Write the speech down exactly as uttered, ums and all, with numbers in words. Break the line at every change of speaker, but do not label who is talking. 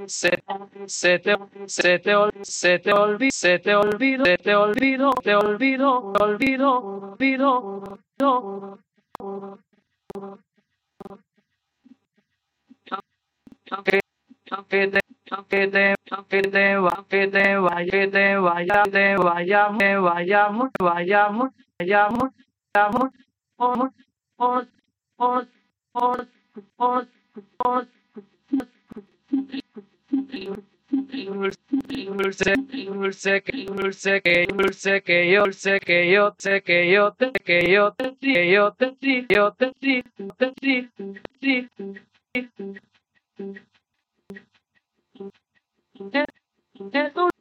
se, se te, se te, ol- se te olvidó, se te olvidó, se te olvidó, te olvidó, te olvidó, olvidó, olvidó. Aunque, aunque te, aunque te, aunque te, aunque te vaya, que te vaya, te vaya, me vayamos, vayamos, vayamos, vayamos, vamos, vamos, vamos, vamos, vamos, vamos. Dulce, dulce, que dulce, que dulce, que yo sé que yo sé que yo te que yo te que yo te que yo te te te te te